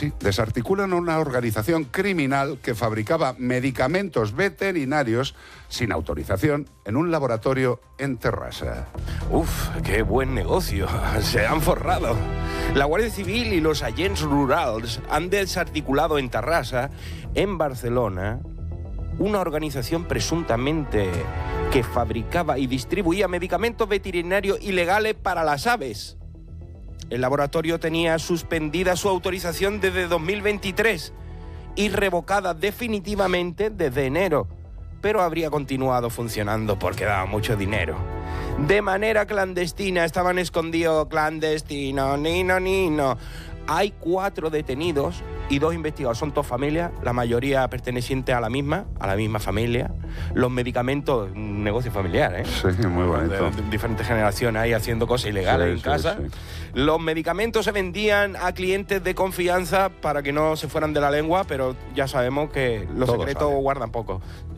sí, desarticulan una organización criminal que fabricaba medicamentos veterinarios sin autorización en un laboratorio en Terrassa. Uf, qué buen negocio. Se han forrado. La Guardia Civil y los agents rurals han desarticulado en Terrassa, en Barcelona, una organización presuntamente que fabricaba y distribuía medicamentos veterinarios ilegales para las aves. El laboratorio tenía suspendida su autorización desde 2023 y revocada definitivamente desde enero, pero habría continuado funcionando porque daba mucho dinero. De manera clandestina, estaban escondidos, clandestino, nino. Hay 4 detenidos y 2 investigados. Son todas familias, la mayoría pertenecientes a la misma familia. Los medicamentos, un negocio familiar, ¿eh? Sí, muy bonito. De diferentes generaciones ahí haciendo cosas ilegales en casa. Sí. Los medicamentos se vendían a clientes de confianza para que no se fueran de la lengua, pero ya sabemos que los todos secretos guardan poco.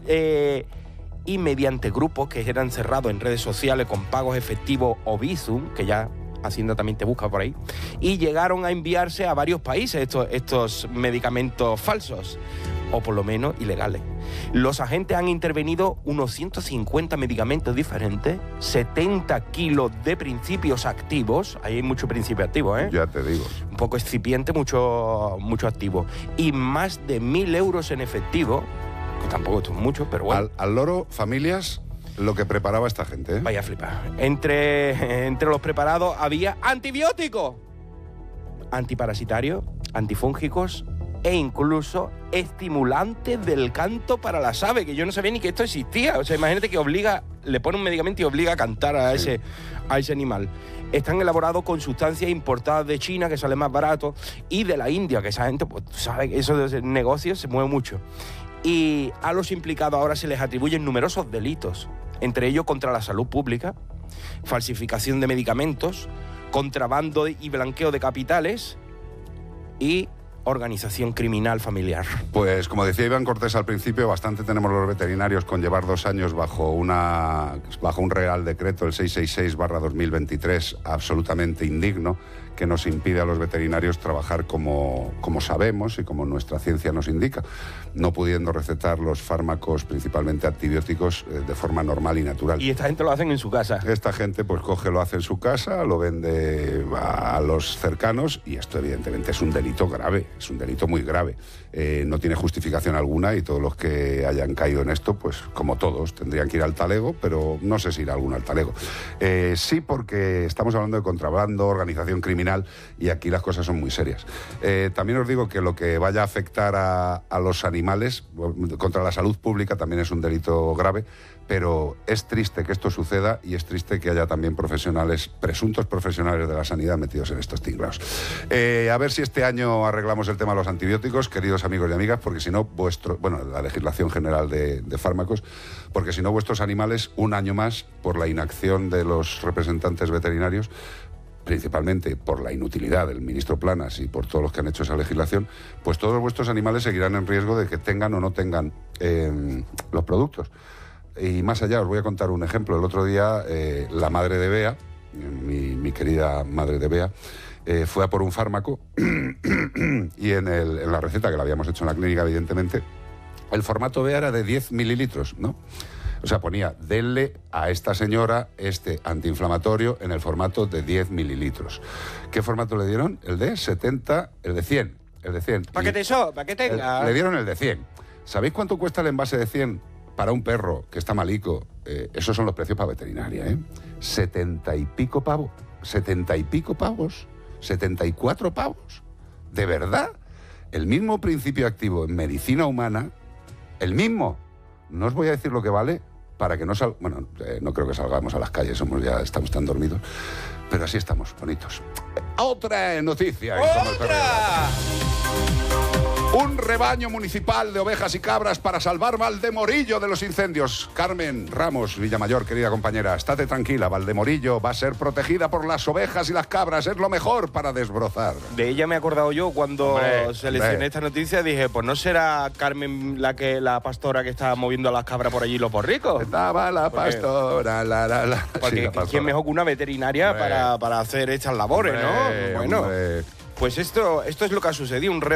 Y mediante grupos que eran cerrados en redes sociales con pagos efectivos o Bizum, que ya Hacienda también te busca por ahí, y llegaron a enviarse a varios países estos medicamentos falsos, o por lo menos ilegales. Los agentes han intervenido unos 150 medicamentos diferentes, 70 kilos de principios activos, ahí hay mucho principio activo, ¿eh? Ya te digo. Un poco excipiente, mucho activo, y más de 1.000 euros en efectivo, que tampoco esto es mucho, pero bueno. Al loro, familias, lo que preparaba esta gente, ¿eh? Vaya flipa. Entre los preparados había antibióticos, antiparasitarios, antifúngicos e incluso estimulantes del canto para las aves, que yo no sabía ni que esto existía. O sea, imagínate que le pone un medicamento y obliga a cantar a ese animal. Están elaborados con sustancias importadas de China, que sale más barato, y de la India, que esa gente, pues, sabe que eso de negocios se mueve mucho. Y a los implicados ahora se les atribuyen numerosos delitos, entre ellos contra la salud pública, falsificación de medicamentos, contrabando y blanqueo de capitales y organización criminal familiar. Pues como decía Iván Cortés al principio, bastante tenemos los veterinarios con llevar 2 años bajo un Real Decreto, el 666/2023, absolutamente indigno, que nos impide a los veterinarios trabajar como sabemos y como nuestra ciencia nos indica, no pudiendo recetar los fármacos, principalmente antibióticos, de forma normal y natural. Y esta gente lo hacen en su casa. Esta gente pues lo hace en su casa, lo vende a los cercanos, y esto evidentemente es un delito grave, es un delito muy grave. No tiene justificación alguna, y todos los que hayan caído en esto, pues como todos, tendrían que ir al talego, pero no sé si irá alguno al talego. Sí, porque estamos hablando de contrabando, organización criminal, y aquí las cosas son muy serias. También os digo que lo que vaya a afectar a los animales, contra la salud pública, también es un delito grave, pero es triste que esto suceda, y es triste que haya también presuntos profesionales de la sanidad metidos en estos tinglados. A ver si este año arreglamos el tema de los antibióticos, queridos amigos y amigas, porque si no, la legislación general de fármacos, porque si no, vuestros animales, un año más, por la inacción de los representantes veterinarios, principalmente por la inutilidad del ministro Planas y por todos los que han hecho esa legislación, pues todos vuestros animales seguirán en riesgo de que tengan o no tengan los productos. Y más allá, os voy a contar un ejemplo. El otro día, la madre de Bea, mi querida madre de Bea, fue a por un fármaco y en la receta, que la habíamos hecho en la clínica, evidentemente, el formato Bea era de 10 mililitros, ¿no? O sea, ponía, denle a esta señora este antiinflamatorio en el formato de 10 mililitros. ¿Qué formato le dieron? El de 70, el de 100. El de 100. ¿Para qué tenga? Le dieron el de 100. ¿Sabéis cuánto cuesta el envase de 100 para un perro que está malico? Esos son los precios para veterinaria, ¿eh? 70 y pico pavos. 70 y pico pavos. 74 pavos. ¿De verdad? El mismo principio activo en medicina humana, el mismo. No os voy a decir lo que vale para que no no creo que salgamos a las calles, estamos tan dormidos, pero así estamos, bonitos. Otra noticia. ¡Otra! Un rebaño municipal de ovejas y cabras para salvar Valdemorillo de los incendios. Carmen Ramos Villamayor, querida compañera, estate tranquila, Valdemorillo va a ser protegida por las ovejas y las cabras, es lo mejor para desbrozar. De ella me he acordado yo cuando seleccioné esta noticia, dije, pues no será Carmen la pastora que está moviendo a las cabras por allí los porricos. Estaba la pastora, Porque sí, la pastora. ¿Quién mejor que una veterinaria para hacer estas labores, no? Bueno, pues esto es lo que ha sucedido.